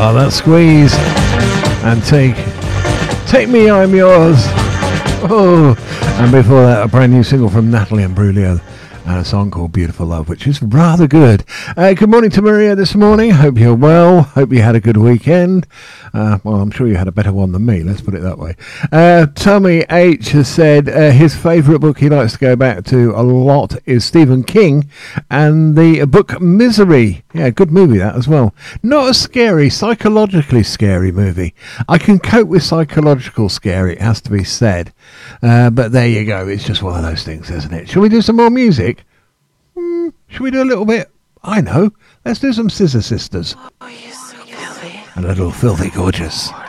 Oh, that Squeeze. And Take Me, I'm Yours. Oh, and before that, a brand new single from Natalie Imbruglia, and a song called Beautiful Love, which is rather good. Good morning to Maria this morning. Hope you're well. Hope you had a good weekend. Well, I'm sure you had a better one than me, let's put it that way. Tommy H has said his favourite book he likes to go back to a lot is Stephen King and the book Misery. Yeah, good movie that as well. Not a scary, psychologically scary movie. I can cope with psychological scary, it has to be said. But there you go, it's just one of those things, isn't it? Shall we do some more music? Shall we do a little bit? I know. Let's do some Scissor Sisters. Oh, you're so filthy. A little Filthy Gorgeous.